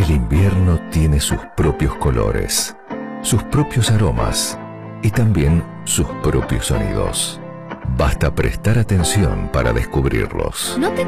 El invierno tiene sus propios colores, sus propios aromas y también sus propios sonidos. Basta prestar atención para descubrirlos. No te